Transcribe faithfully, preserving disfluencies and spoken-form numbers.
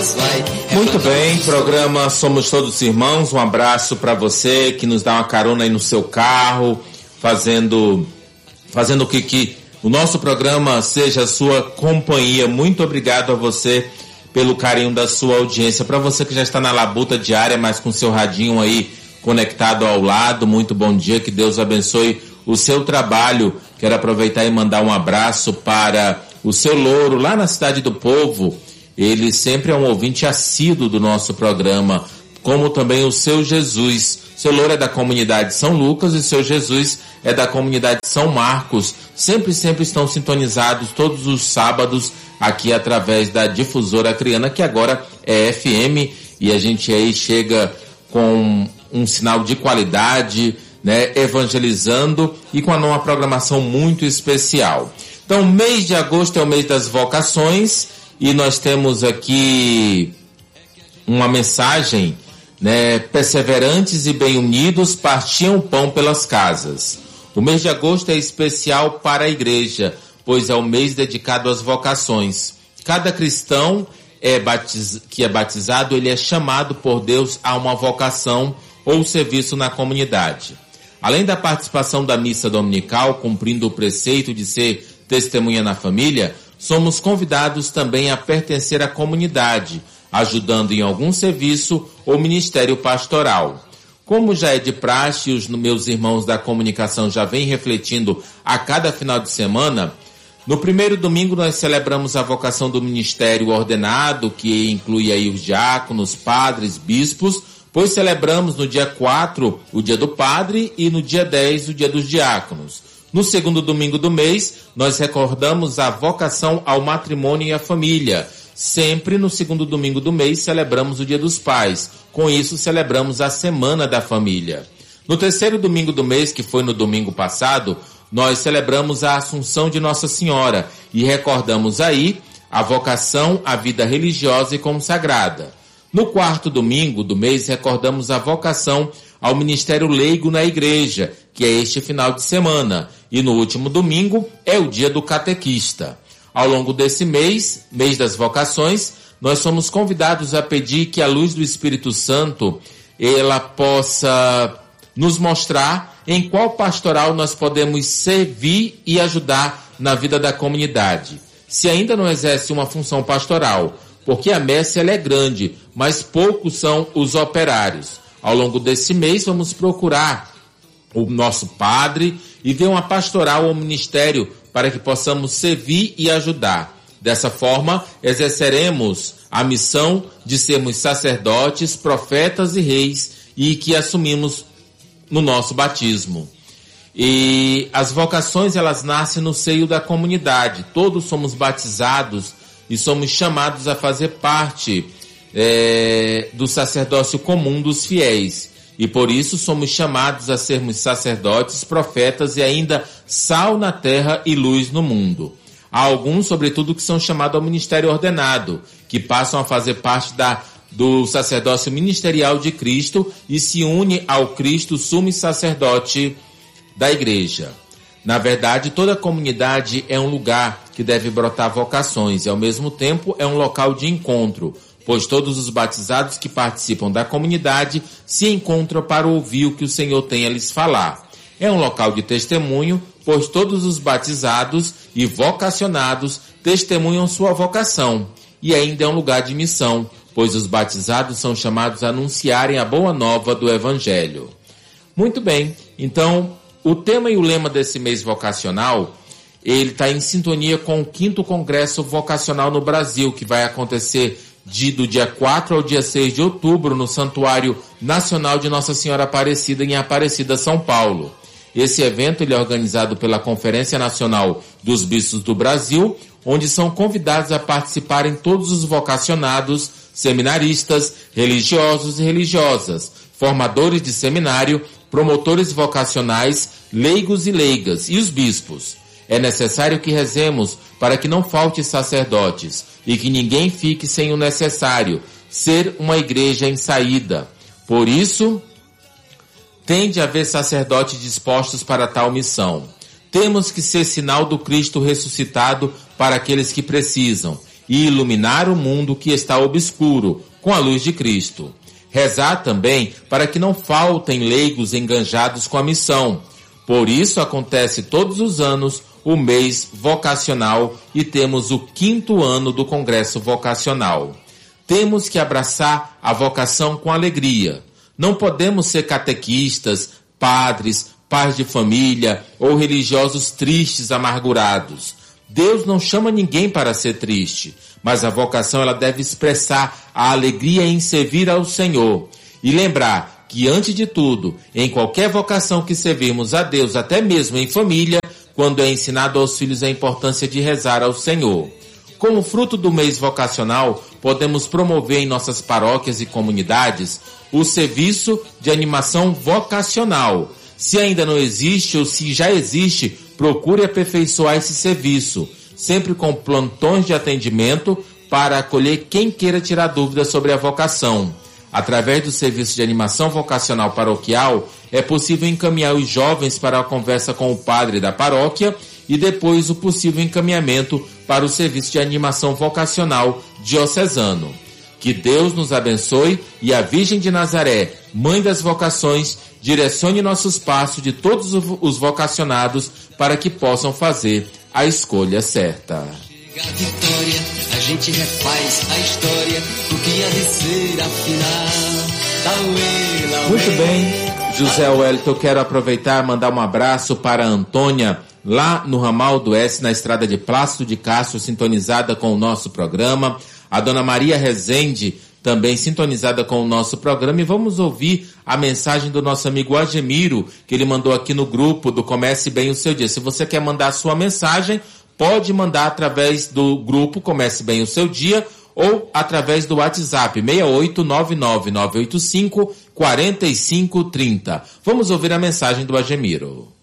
Muito bem, programa Somos Todos Irmãos, um abraço para você que nos dá uma carona aí no seu carro, fazendo, fazendo que, que o nosso programa seja a sua companhia. Muito obrigado a você pelo carinho da sua audiência. Para você que já está na labuta diária, mas com seu radinho aí conectado ao lado, muito bom dia, que Deus abençoe o seu trabalho. Quero aproveitar e mandar um abraço para o seu Louro, lá na Cidade do Povo. Ele sempre é um ouvinte assíduo do nosso programa, como também o seu Jesus. Seu Louro é da comunidade São Lucas e seu Jesus é da comunidade São Marcos. Sempre, sempre estão sintonizados todos os sábados aqui através da difusora Acreana, que agora é F M, e a gente aí chega com um sinal de qualidade, né, evangelizando e com uma programação muito especial. Então, mês de agosto é o mês das vocações e nós temos aqui uma mensagem, né, perseverantes e bem unidos partiam o pão pelas casas. O mês de agosto é especial para a igreja, pois é o mês dedicado às vocações. Cada cristão é batiz... que é batizado, ele é chamado por Deus a uma vocação ou serviço na comunidade. Além da participação da missa dominical, cumprindo o preceito de ser testemunha na família, somos convidados também a pertencer à comunidade, ajudando em algum serviço ou ministério pastoral. Como já é de praxe, os meus irmãos da comunicação já vêm refletindo a cada final de semana, no primeiro domingo nós celebramos a vocação do ministério ordenado, que inclui aí os diáconos, padres, bispos, pois celebramos no dia quatro o dia do padre e no dia dez o dia dos diáconos. No segundo domingo do mês, nós recordamos a vocação ao matrimônio e à família. Sempre no segundo domingo do mês celebramos o dia dos pais. Com isso, celebramos a Semana da Família. No terceiro domingo do mês, que foi no domingo passado, nós celebramos a Assunção de Nossa Senhora e recordamos aí a vocação à vida religiosa e consagrada. No quarto domingo do mês, recordamos a vocação ao ministério leigo na igreja, que é este final de semana. E no último domingo é o dia do catequista. Ao longo desse mês, mês das vocações, nós somos convidados a pedir que a luz do Espírito Santo, ela possa nos mostrar em qual pastoral nós podemos servir e ajudar na vida da comunidade. Se ainda não exerce uma função pastoral, porque a messe ela é grande, mas poucos são os operários. Ao longo desse mês vamos procurar o nosso padre e ver uma pastoral ou ministério para que possamos servir e ajudar. Dessa forma, exerceremos a missão de sermos sacerdotes, profetas e reis e que assumimos no nosso batismo. E as vocações, elas nascem no seio da comunidade. Todos somos batizados e somos chamados a fazer parte é, do sacerdócio comum dos fiéis. E por isso somos chamados a sermos sacerdotes, profetas e ainda sal na terra e luz no mundo. Há alguns, sobretudo, que são chamados ao ministério ordenado, que passam a fazer parte da, do sacerdócio ministerial de Cristo e se une ao Cristo sumo sacerdote da igreja. Na verdade, toda comunidade é um lugar que deve brotar vocações e, ao mesmo tempo, é um local de encontro, pois todos os batizados que participam da comunidade se encontram para ouvir o que o Senhor tem a lhes falar. É um local de testemunho, pois todos os batizados e vocacionados testemunham sua vocação. E ainda é um lugar de missão, pois os batizados são chamados a anunciarem a boa nova do Evangelho. Muito bem, então o tema e o lema desse mês vocacional, ele está em sintonia com o quinto Congresso Vocacional no Brasil, que vai acontecer de, do dia quatro ao dia seis de outubro no Santuário Nacional de Nossa Senhora Aparecida, em Aparecida, São Paulo. Esse evento ele é organizado pela Conferência Nacional dos Bispos do Brasil, onde são convidados a participarem todos os vocacionados, seminaristas, religiosos e religiosas, formadores de seminário, promotores vocacionais, leigos e leigas e os bispos. É necessário que rezemos para que não falte sacerdotes e que ninguém fique sem o necessário, ser uma igreja em saída. Por isso, tem de haver sacerdotes dispostos para tal missão. Temos que ser sinal do Cristo ressuscitado para aqueles que precisam. e iluminar o mundo que está obscuro com a luz de Cristo. Rezar também para que não faltem leigos enganjados com a missão. Por isso acontece todos os anos o mês vocacional e temos o quinto ano do Congresso Vocacional. Temos que abraçar a vocação com alegria. Não podemos ser catequistas, padres, pais de família ou religiosos tristes, amargurados. Deus não chama ninguém para ser triste, mas a vocação ela deve expressar a alegria em servir ao Senhor e lembrar que, antes de tudo, em qualquer vocação que servirmos a Deus, até mesmo em família, quando é ensinado aos filhos a importância de rezar ao Senhor. Como fruto do mês vocacional, podemos promover em nossas paróquias e comunidades o serviço de animação vocacional. Se ainda não existe ou se já existe, procure aperfeiçoar esse serviço, sempre com plantões de atendimento para acolher quem queira tirar dúvidas sobre a vocação. Através do serviço de animação vocacional paroquial, é possível encaminhar os jovens para a conversa com o padre da paróquia e depois o possível encaminhamento para o serviço de animação vocacional diocesano. Que Deus nos abençoe e a Virgem de Nazaré, Mãe das Vocações, direcione nossos passos de todos os vocacionados para que possam fazer a escolha certa. Chega a vitória, a gente refaz a história, o que há de ser afinal. Muito bem, José Wellington, eu quero aproveitar e mandar um abraço para a Antônia, lá no ramal do S, na estrada de Plácido de Castro, sintonizada com o nosso programa. A dona Maria Rezende, também sintonizada com o nosso programa. E vamos ouvir a mensagem do nosso amigo Agemiro, que ele mandou aqui no grupo do Comece Bem o Seu Dia. Se você quer mandar a sua mensagem, pode mandar através do grupo Comece Bem o Seu Dia ou através do WhatsApp seis oito nove nove nove oito cinco quatro cinco três zero. Vamos ouvir a mensagem do Agemiro.